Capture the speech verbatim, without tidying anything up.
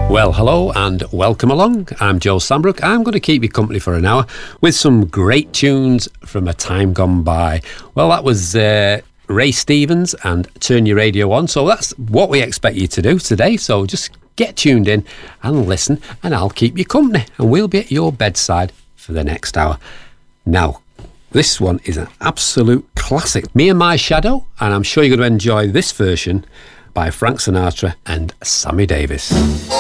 Well, hello and welcome along. I'm Joe Sambrook. I'm going to keep you company for an hour with some great tunes from a time gone by. Well, that was uh, Ray Stevens and Turn Your Radio On. So that's what we expect you to do today. So just get tuned in and listen, and I'll keep you company, and we'll be at your bedside for the next hour. Now, this one is an absolute classic, Me and My Shadow, and I'm sure you're going to enjoy this version by Frank Sinatra and Sammy Davis.